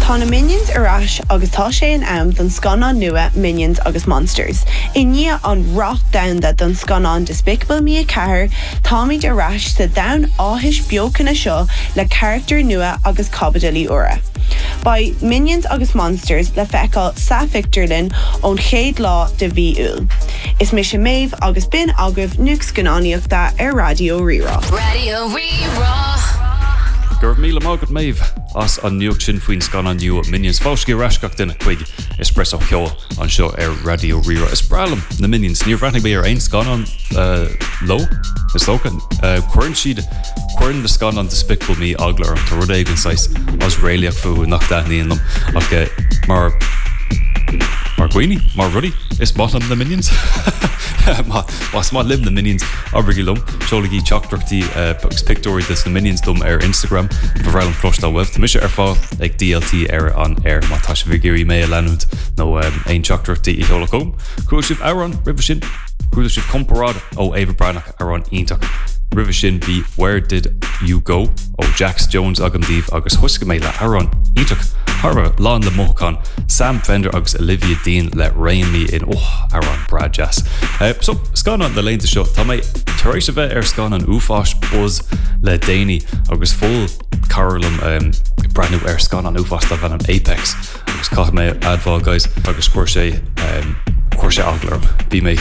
Tá na Minions arás agus tá sé an am don scanán nua Minions agus Monsters. I ní an roth damda don scanán Despicable Me 4, táimid arás sa down áthis beocanna seo le character nua agus cabadilí ura. By Minions agus Monsters le feicáil Sa Victorlin ón chéad lá de bhí úl. Is mis Maeve agus bin agah nuc scanáníochta Radio Rerá. Radio Rerá. Gur míle mágad Maeve as an nuach sin faoin scanán nua Minions fáiscí rascach duna chuig espresso cheol an seo Radio Rerá. Is bralam na Minions níor bhreathnig bé ein scanán low is lócan cuireann siad cuireann na scanán Despicable Me aglar an rud éigean sais as réalaach fuú nach daithníon lom ach mar Gwini, mar ruddy is bottom the Minions. Was má lim na Minions abrigi lum. Sjóligi chatdrachty pictory this the Minions dum Instagram for an prosta web. Tá mise fá ag DLT an má tá sé vigéirí mé leanúd nó ein chatdrachty I holacom. Cruisif Aaron Riversin. Cruisif comparad ó Ava Branach Aaron Intach. Riversin be Where Did You Go? O Jax Jones agam dív agus huske méile Aaron Intach. Harba Lán le Mohan, Sam Fender agus Olivia Dean le Rain Me in Aaron Brad Jazz. So scan on the lane to show. Tá mé taréis a bheith scan an ufás buzz le Déine agus full Carolum brand new scan an ufás le an Apex. Agus caiith mé advá guys agus cuir sé aglarm. Bí mé